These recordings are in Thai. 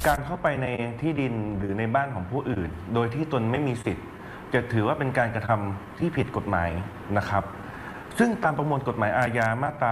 การเข้าไปในที่ดินหรือในบ้านของผู้อื่นโดยที่ตนไม่มีสิทธิ์จะถือว่าเป็นการกระทำที่ผิดกฎหมายนะครับซึ่งตามประมวลกฎหมายอาญามาตรา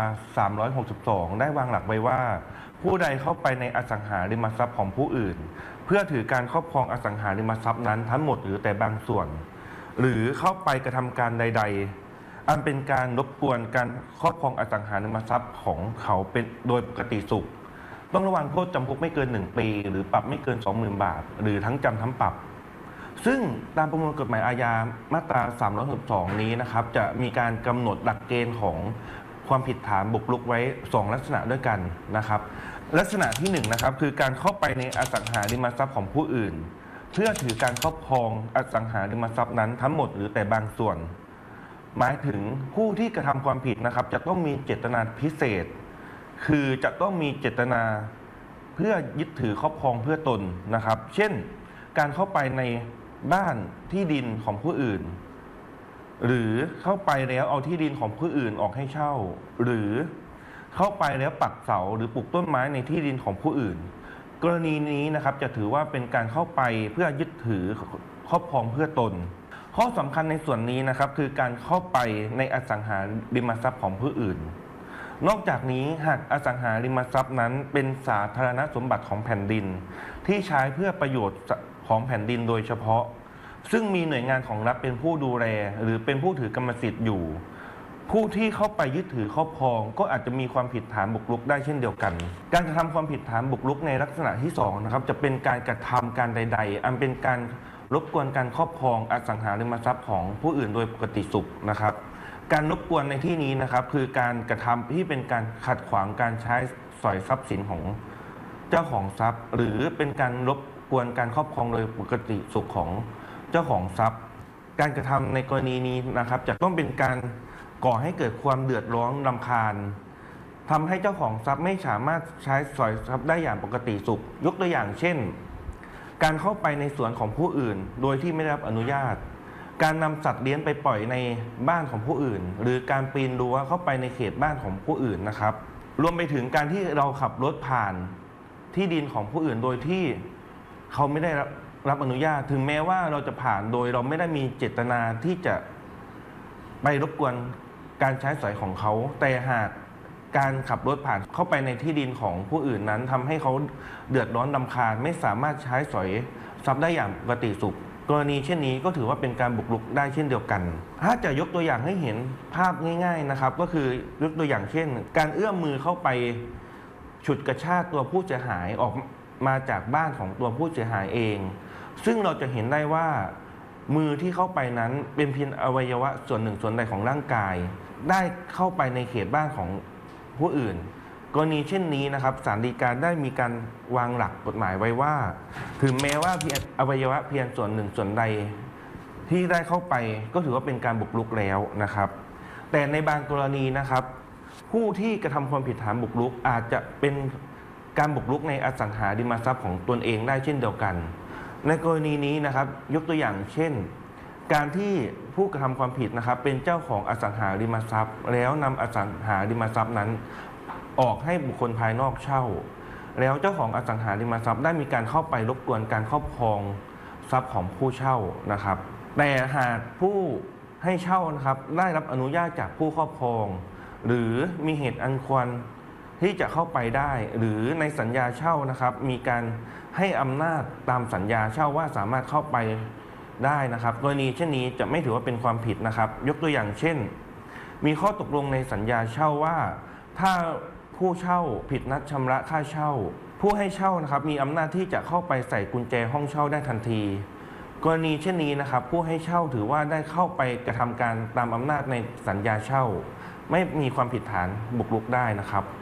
362 ได้วางหลักไว้ว่าผู้ใดเข้าไปในอสังหาริมทรัพย์ของผู้อื่นเพื่อถือการครอบครองอสังหาริมทรัพย์นั้นทั้งหมดหรือแต่บางส่วนหรือเข้าไปกระทำการใดๆอันเป็นการรบกวนการครอบครองอสังหาริมทรัพย์ของเขาเป็นโดยปกติสุขต้องระวังโทษจำคุกไม่เกิน1 ปีหรือปรับไม่เกิน 20,000 บาทหรือทั้งจำทั้งปรับซึ่งตามประมวลกฎหมายอาญามาตรา 362 นี้นะครับจะมีการกำหนดหลักเกณฑ์ของความผิดฐานบุกรุกไว้2ลักษณะด้วยกันนะครับลักษณะที่1นะครับคือการเข้าไปในอสังหาริมทรัพย์ของผู้อื่นเพื่อถือการครอบครองอสังหาริมทรัพย์นั้นทั้งหมดหรือแต่บางส่วนหมายถึงผู้ที่กระทำความผิดนะครับจะต้องมีเจตนาพิเศษคือจะต้องมีเจตนาเพื่อยึดถือครอบครองเพื่อตนนะครับเช่นการเข้าไปในบ้านที่ดินของผู้อื่นหรือเข้าไปแล้วเอาที่ดินของผู้อื่นออกให้เช่าหรือเข้าไปแล้วปักเสาหรือปลูกต้นไม้ในที่ดินของผู้อื่นกรณีนี้นะครับจะถือว่าเป็นการเข้าไปเพื่อยึดถือครอบครองเพื่อตนข้อสำคัญในส่วนนี้นะครับคือการเข้าไปในอสังหาริมทรัพย์ของผู้อื่นนอกจากนี้หากอสังหาริมทรัพย์นั้นเป็นสาธารณสมบัติของแผ่นดินที่ใช้เพื่อประโยชน์ของแผ่นดินโดยเฉพาะซึ่งมีหน่วยงานของรัฐเป็นผู้ดูแลหรือเป็นผู้ถือกรรมสิทธิ์อยู่ผู้ที่เข้าไปยึดถือครอบครองก็อาจจะมีความผิดฐานบุกรุกได้เช่นเดียวกันการกระทำความผิดฐานบุกรุกในลักษณะที่2นะครับจะเป็นการกระทำการใดๆอันเป็นการรบกวนการครอบครองอสังหาริมทรัพย์ของผู้อื่นโดยปกติสุขนะครับการรบกวนในที่นี้นะครับคือการกระทำที่เป็นการขัดขวางการใช้สอยทรัพย์สินของเจ้าของทรัพย์ หรือเป็นการรบกวนการครอบครองโดยปกติสุขของเจ้าของทรัพย์การกระทำในกรณีนี้นะครับจะต้องเป็นการก่อให้เกิดความเดือดร้อนรำคาญทำให้เจ้าของทรัพย์ไม่สามารถใช้สอยทรัพย์ได้อย่างปกติสุขยกตัวอย่างเช่นการเข้าไปในสวนของผู้อื่นโดยที่ไม่ได้รับอนุญาตการนำสัตว์เลี้ยงไปปล่อยในบ้านของผู้อื่นหรือการปีนรั้วเข้าไปในเขตบ้านของผู้อื่นนะครับรวมไปถึงการที่เราขับรถผ่านที่ดินของผู้อื่นโดยที่เขาไม่ได้รับอนุญาตถึงแม้ว่าเราจะผ่านโดยเราไม่ได้มีเจตนาที่จะไปรบกวนการใช้สอยของเขาแต่หากการขับรถผ่านเข้าไปในที่ดินของผู้อื่นนั้นทำให้เขาเดือดร้อนรำคาญไม่สามารถใช้สอยทรัพย์ได้อย่างปกติสุขกรณีเช่นนี้ก็ถือว่าเป็นการบุกรุกได้เช่นเดียวกันถ้าจะยกตัวอย่างให้เห็นภาพง่ายๆนะครับก็คือยกตัวอย่างเช่นการเอื้อมมือเข้าไปฉุดกระชากตัวผู้เสียหายออกมาจากบ้านของตัวผู้เสียหายเองซึ่งเราจะเห็นได้ว่ามือที่เข้าไปนั้นเป็นเพียงอวัยวะส่วนหนึ่งส่วนใดของร่างกายได้เข้าไปในเขตบ้านของผู้อื่นกรณีเช่นนี้นะครับศาลฎีกาได้มีการวางหลักกฎหมายไว้ว่าถึงแม้ว่าเพียงอวัยวะเพียงส่วนหนึ่งส่วนใดที่ได้เข้าไปก็ถือว่าเป็นการบุกรุกแล้วนะครับแต่ในบางกรณีนะครับผู้ที่กระทำความผิดฐานบุกรุกอาจจะเป็นการบุกรุกในอสังหาริมทรัพย์ของตนเองได้เช่นเดียวกันในกรณีนี้นะครับยกตัวอย่างเช่นการที่ผู้กระทำความผิดนะครับเป็นเจ้าของอสังหาริมทรัพย์แล้วนำอสังหาริมทรัพย์นั้นออกให้บุคคลภายนอกเช่าแล้วเจ้าของอสังหาริมทรัพย์ได้มีการเข้าไปรบกวนการครอบครองทรัพย์ของผู้เช่านะครับแต่หากผู้ให้เช่านะครับได้รับอนุญาตจากผู้ครอบครองหรือมีเหตุอันควรที่จะเข้าไปได้หรือในสัญญาเช่านะครับมีการให้อำนาจตามสัญญาเช่าว่าสามารถเข้าไปได้นะครับกรณีเช่นนี้จะไม่ถือว่าเป็นความผิดนะครับยกตัวอย่างเช่นมีข้อตกลงในสัญญาเช่าว่าถ้าผู้เช่าผิดนัดชำระค่าเช่าผู้ให้เช่านะครับมีอำนาจที่จะเข้าไปใส่กุญแจห้องเช่าได้ทันทีกรณีเช่นนี้นะครับผู้ให้เช่าถือว่าได้เข้าไปกระทำการตามอำนาจในสัญญาเช่าไม่มีความผิดฐานบุกรุกได้นะครับ